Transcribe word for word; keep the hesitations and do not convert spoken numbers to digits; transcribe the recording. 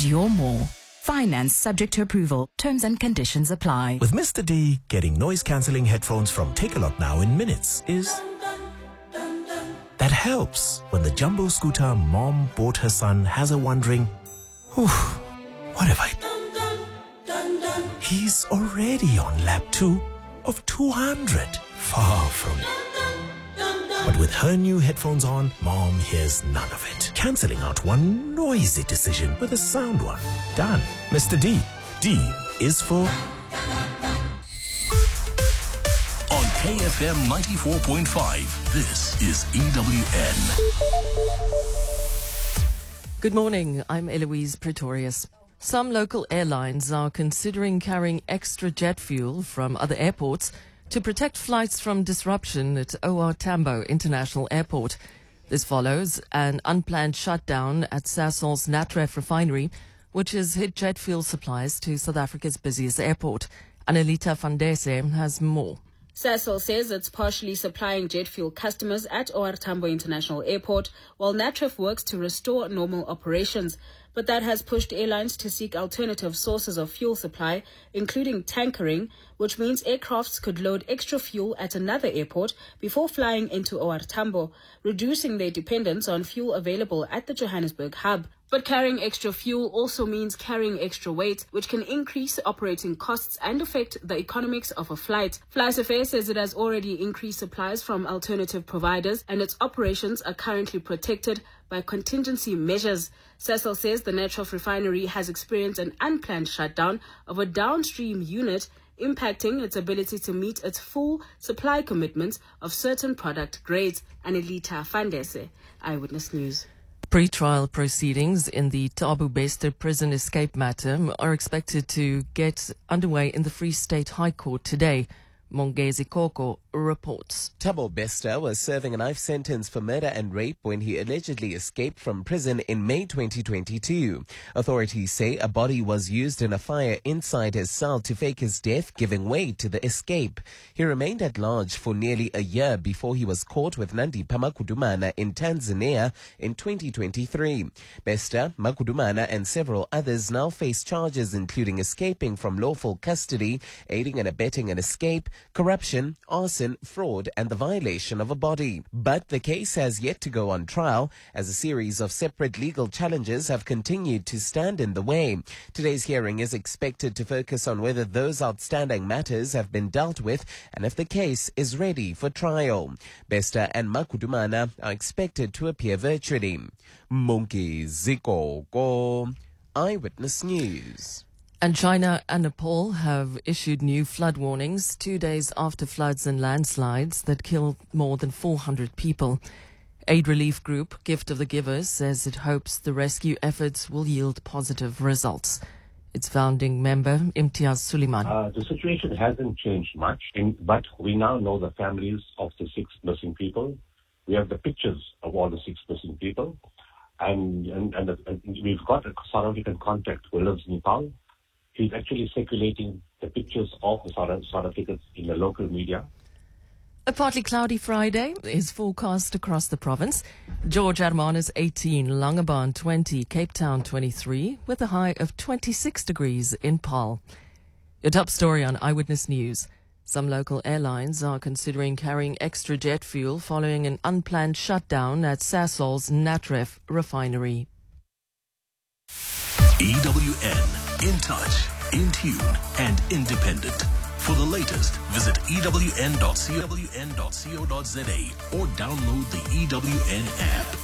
Endure more. Finance subject to approval. Terms and conditions apply. With Mister D, getting noise-cancelling headphones from Takealot now in minutes is... that helps when the jumbo scooter mom bought her son has her wondering, Whew, what have I... He's already on lap two of two hundred. Far from... But with her new headphones on, Mom hears none of it. Cancelling out one noisy decision with a sound one. Done. Mister D. D is for... On K F M ninety-four point five, this is E W N. Good morning, I'm Eloise Pretorius. Some local airlines are considering carrying extra jet fuel from other airports to protect flights from disruption at O R Tambo International Airport. This follows an unplanned shutdown at Sasol's Natref refinery, which has hit jet fuel supplies to South Africa's busiest airport. Anelita Fandese has more. Sasol says it's partially supplying jet fuel customers at O R Tambo International Airport, while Natref works to restore normal operations. But that has pushed airlines to seek alternative sources of fuel supply, including tankering, which means aircrafts could load extra fuel at another airport before flying into O R Tambo, reducing their dependence on fuel available at the Johannesburg hub. But carrying extra fuel also means carrying extra weight, which can increase operating costs and affect the economics of a flight. FlySafair says it has already increased supplies from alternative providers and its operations are currently protected by contingency measures. Sasol says the Natref refinery has experienced an unplanned shutdown of a downstream unit, impacting its ability to meet its full supply commitments of certain product grades. Anelita Fandese, Eyewitness News. Pre-trial proceedings in the Thabo Bester prison escape matter are expected to get underway in the Free State High Court today. Mongezi Koko reports. Thabo Bester was serving a life sentence for murder and rape when he allegedly escaped from prison in May twenty twenty-two. Authorities say a body was used in a fire inside his cell to fake his death, giving way to the escape. He remained at large for nearly a year before he was caught with Nandipha Makudumana in Tanzania in twenty twenty-three. Bester, Makudumana and several others now face charges including escaping from lawful custody, aiding and abetting an escape, corruption, arson, fraud and the violation of a body. But the case has yet to go on trial as a series of separate legal challenges have continued to stand in the way. Today's hearing is expected to focus on whether those outstanding matters have been dealt with and if the case is ready for trial. Bester and Makudumana are expected to appear virtually. Mongezi Koko, Eyewitness News. And China and Nepal have issued new flood warnings two days after floods and landslides that killed more than four hundred people. Aid relief group Gift of the Givers says it hopes the rescue efforts will yield positive results. Its founding member, Imtiaz Suleiman. Uh, the situation hasn't changed much, in, but we now know the families of the six missing people. We have the pictures of all the six missing people. And, and, and, the, and we've got a South African contact who lives in Nepal. He's actually circulating the pictures of the South, South Africans in the local media. A partly cloudy Friday is forecast across the province. George Hermanus eighteen, Langebaan twenty, Cape Town twenty-three, with a high of twenty-six degrees in Paarl. Your top story on Eyewitness News. Some local airlines are considering carrying extra jet fuel following an unplanned shutdown at Sasol's Natref refinery. E W N. In touch, in tune, and independent. For the latest, visit E W N dot co dot za or download the E W N app.